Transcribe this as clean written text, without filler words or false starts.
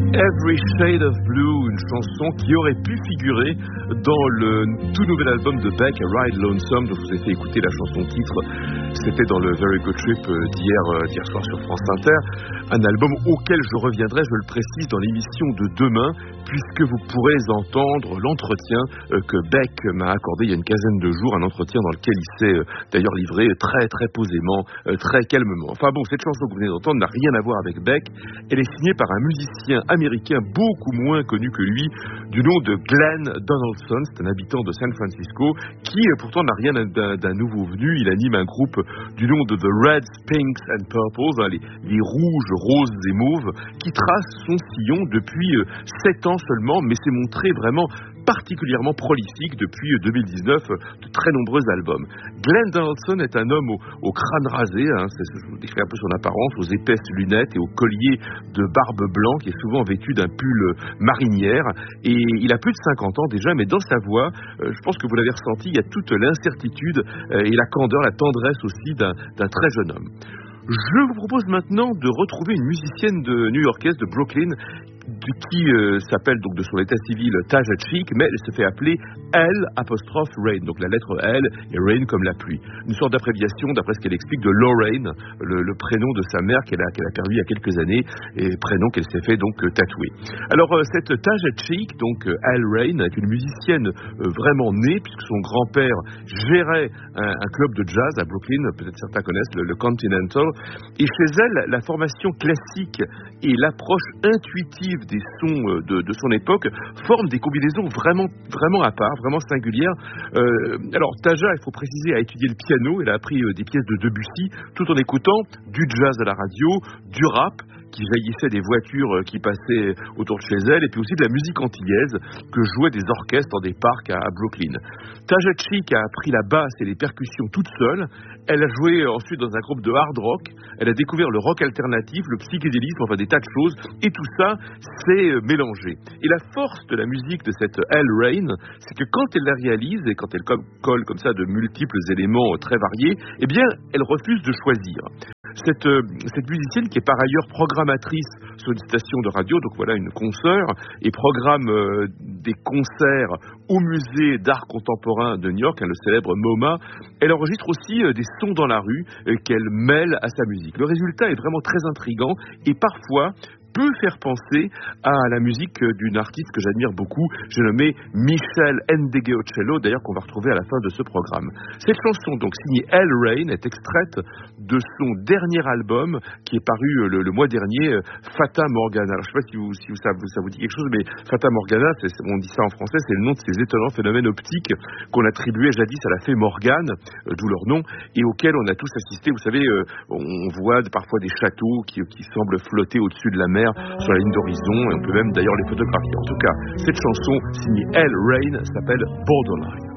Every Shade of Blue, une chanson qui aurait pu figurer dans le tout nouvel album de Beck, Ride Lonesome, dont je vous ai fait écouter la chanson titre. C'était dans le Very Good Trip d'hier soir sur France Inter. Un album auquel je reviendrai, je le précise, dans l'émission de demain, puisque vous pourrez entendre l'entretien que Beck m'a accordé il y a une quinzaine de jours, un entretien dans lequel il s'est d'ailleurs livré très très posément, très calmement. Enfin bon, cette chanson que vous venez d'entendre n'a rien à voir avec Beck. Elle est signée par un musicien américain beaucoup moins connu que lui, du nom de Glenn Donaldson. C'est un habitant de San Francisco qui pourtant n'a rien d'un nouveau venu. Il anime un groupe du nom de The Reds, Pinks and Purples, les rouges, roses et mauves, qui trace son sillon depuis 7 ans seulement, mais s'est montré vraiment particulièrement prolifique depuis 2019, de très nombreux albums. Glenn Donaldson est un homme au crâne rasé, je vous décris un peu son apparence, aux épaisses lunettes et au collier de barbe blanc qui est souvent vêtu d'un pull marinière, et il a plus de 50 ans déjà, mais dans sa voix, je pense que vous l'avez ressenti, il y a toute l'incertitude et la candeur, la tendresse aussi d'un très jeune homme. Je vous propose maintenant de retrouver une musicienne new-yorkaise de Brooklyn qui s'appelle donc de son état civil Taja Cheek, mais elle se fait appeler L''Rain, donc la lettre L et Rain comme la pluie. Une sorte d'abréviation, d'après ce qu'elle explique, de Lorraine, le prénom de sa mère qu'elle a perdu il y a quelques années, et prénom qu'elle s'est fait donc tatouer. Alors cette Taja Cheek, donc L''Rain, est une musicienne vraiment née, puisque son grand-père gérait un club de jazz à Brooklyn, peut-être certains connaissent le Continental, et chez elle, la formation classique et l'approche intuitive des sons de son époque forment des combinaisons vraiment à part, vraiment singulières. Alors Taja, il faut préciser, a étudié le piano, elle a appris des pièces de Debussy tout en écoutant du jazz à la radio, du rap qui jaillissait des voitures qui passaient autour de chez elle, et puis aussi de la musique antillaise que jouaient des orchestres dans des parcs à Brooklyn. Taja Cheek a appris la basse et les percussions toute seule. Elle a joué ensuite dans un groupe de hard rock. Elle a découvert le rock alternatif, le psychédélisme, enfin des tas de choses, et tout ça s'est mélangé. Et la force de la musique de cette L''Rain, c'est que quand elle la réalise et quand elle colle comme ça de multiples éléments très variés, eh bien, elle refuse de choisir. Cette musicienne qui est par ailleurs programmatrice sur une station de radio, donc voilà une consoeur, et programme des concerts au musée d'art contemporain de New York, le célèbre MoMA, elle enregistre aussi des sons dans la rue qu'elle mêle à sa musique. Le résultat est vraiment très intriguant et parfois peut faire penser à la musique d'une artiste que j'admire beaucoup, j'ai nommé Michelle Ndegeocello, d'ailleurs qu'on va retrouver à la fin de ce programme. Cette chanson, donc signée L''Rain, est extraite de son dernier album qui est paru le mois dernier, Fata Morgana. Alors je ne sais pas si ça vous dit quelque chose, mais Fata Morgana, on dit ça en français, c'est le nom de ces étonnants phénomènes optiques qu'on attribuait jadis à la fée Morgane, d'où leur nom, et auxquels on a tous assisté. Vous savez, on voit parfois des châteaux qui semblent flotter au-dessus de la mer, sur la ligne d'horizon, et on peut même d'ailleurs les photographier. En tout cas, cette chanson signée L''Rain s'appelle Borderline.